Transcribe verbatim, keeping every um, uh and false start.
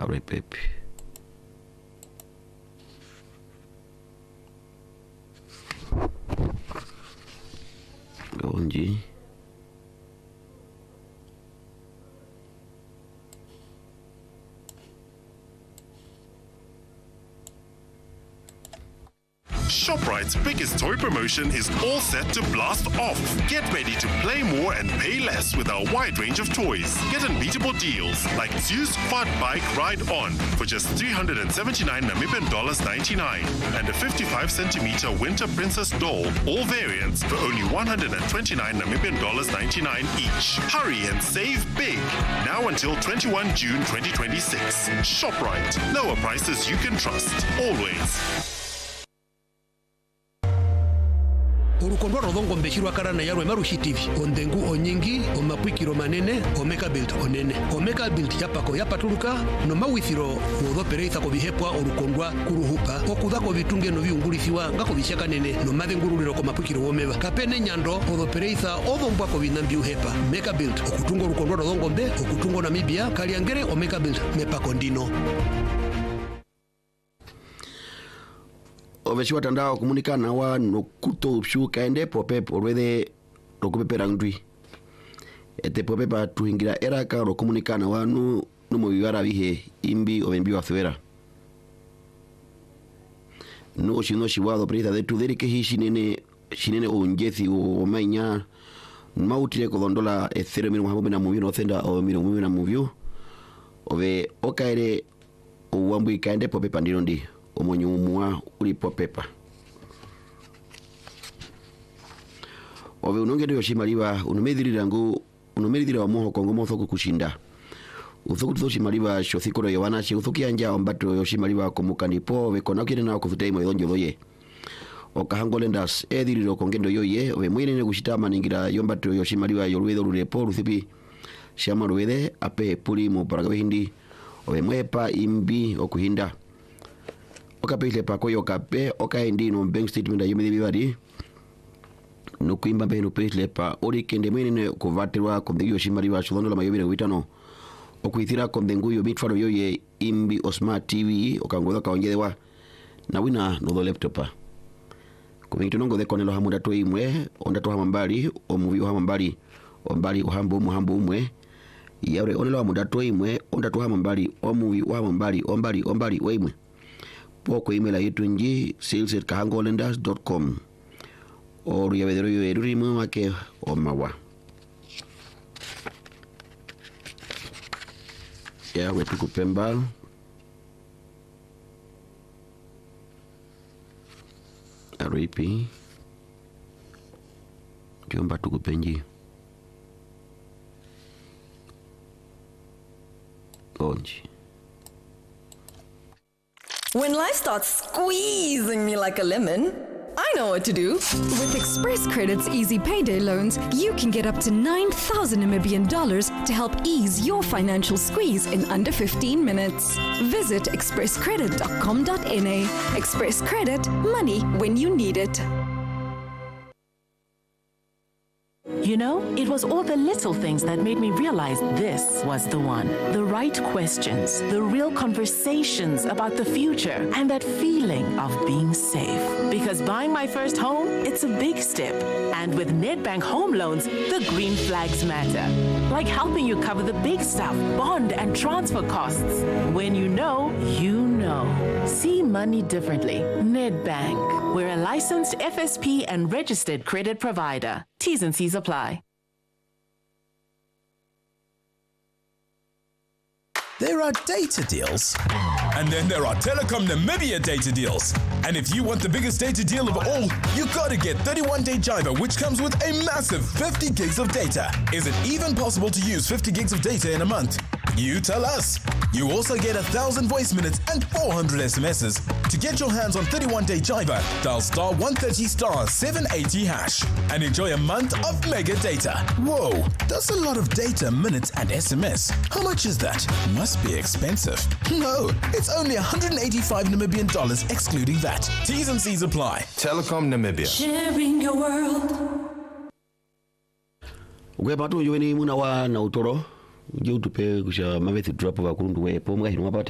Abre pepe. Onji. ShopRite's biggest toy promotion is all set to blast off. Get ready to play more and pay less with our wide range of toys. Get unbeatable deals like Zeus Quad Bike Ride On for just three hundred seventy-nine Namibian dollars ninety-nine and a fifty-five centimeter Winter Princess doll, all variants for only one hundred twenty-nine Namibian dollars ninety-nine each. Hurry and save big. Now until twenty-first of June twenty twenty-six. ShopRite. Lower prices you can trust. Always. Urukondo rodongo mbeshirwa karana yarwe marushi T V ondengu onyingi omapwikiro manene omeka build onene omeka build yapako yapatuluka no mawithiro wodopereitha ko bihepwa urukondwa kuruhupa okudako bitunge no biungulisiwa ngako bishaka nene no madenguruliro ko mapwikiro womeba kapene nyando odopereitha odombwa ko binambi uhepa meka build okutungo urukondo rodongo mbe okutungo Namibia kaliangere omeka build mepa kondino. Oveshiwa tandao komunikana wa nokuto upshu kaende popep orwede rokupepera ngdui. Ete popepa tuhingira eraka rokomunikana wa nu numo viwara vihe imbi ovembi wa thuera. No shino shiwado prita de tu derike hi shinene shinene onjethi o mainya mautile ko dondola e zero mil muhamu na movie no senda o mil muhamu na movie ove okaire o wambu kaende popepa ndirondi omonyumwa uli popepa. Ove unongede yoshimaliwa unumedhirira ngo unumedhirira wa moho kongo motho kushinda. Uthoku tushimaliwa shothikoro yowana shi uthoki anja ombato yoshimaliwa komukanipo ove konakire na okufuta imo yonjo loye. Okahangolendas edhiriro kongendo yoye ove mwene kushita maningira yombato yoshimaliwa yolwedo lurepo ruthipi shama ruwede ape puli mo paragawe hindi ove mwepa imbi okuhinda. Okapile pa koyo kape okaindi no bank statement ya yomedi bibari no kuimba be no pile pa ori kende mwene kuvatirwa kondeyo shimaliwa shodondo la mayobire witano okuithira kondenguyo bitfaro yoye imbi osma T V okangoda kaongedewa na wina no do laptop komito nongo de konelo hamuda to imwe onda to hamambali omuvi hamambali ombali ohambo muhambo umwe yaure onelo hamuda to imwe onda to hamambali omuvi hamambali ombali ombali weimwe poko email yetu nji sales at kahangolendas dot com oru ya vedero yo eruri mwa ke omawa ya wetu kupemba aripi jomba tukupenji onji. When life starts squeezing me like a lemon, I know what to do. With Express Credit's easy payday loans, you can get up to nine thousand Namibian dollars to help ease your financial squeeze in under fifteen minutes. Visit express credit dot com dot n a. Express Credit, money when you need it. You know, it was all the little things that made me realize this was the one. The right questions, the real conversations about the future, and that feeling of being safe. Because buying my first home, it's a big step. And with Nedbank Home Loans, the green flags matter. Like helping you cover the big stuff, bond and transfer costs. When you know, you know. See money differently. Nedbank. We're a licensed F S P and registered credit provider. T's and C's apply. There are data deals. And then there are Telecom Namibia data deals. And if you want the biggest data deal of all, you gotta get thirty-one day Jiva, which comes with a massive fifty gigs of data. Is it even possible to use fifty gigs of data in a month? You tell us. You also get one thousand voice minutes and four hundred S M Ses. To get your hands on thirty-one day Jiva, dial star one thirty star seven eighty hash and enjoy a month of mega data. Whoa, that's a lot of data, minutes and S M S. How much is that? Must be expensive. No, it's only one hundred eighty-five Namibian dollars excluding that. T's and C's apply. Telecom Namibia. Sharing your world. Uwe patu yuweni muna wa na utoro. Ujeu tupe kusha mabethi drop wa kurundu we po mga hinu mapate.